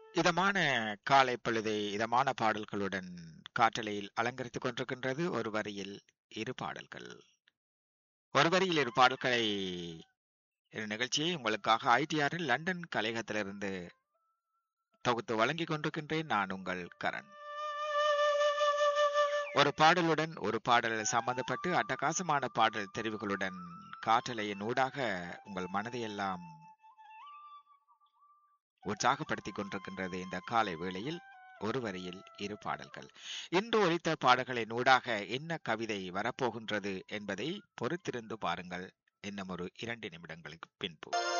இதமான காலை பொழுதை இதமான பாடல்களுடன் காற்றலையில் அலங்கரித்துக் கொண்டிருக்கின்றது. ஒரு வரியில் இரு பாடல்கள். ஒரு வரியில் இரு பாடல்களை நிகழ்ச்சியை உங்களுக்காக ஐடிஆரில் லண்டன் கலையகத்திலிருந்து தொகுத்து வழங்கிக் கொண்டிருக்கின்றேன். நான் உங்கள் கரண். ஒரு பாடலுடன் ஒரு பாடல் சம்பந்தப்பட்டு அட்டகாசமான பாடல் தெரிவுகளுடன் காற்றலையின் ஊடாக உங்கள் மனதையெல்லாம் உற்சாகப்படுத்திக் கொண்டிருக்கின்றது இந்த காலை வேளையில். ஒரு வரியில் இரு பாடல்கள். இன்று ஒலித்த பாடல்களின் ஊடாக என்ன கவிதை வரப்போகின்றது என்பதை பொறுத்திருந்து பாருங்கள். இன்னும் ஒரு 2 நிமிடங்களுக்கு பின்பு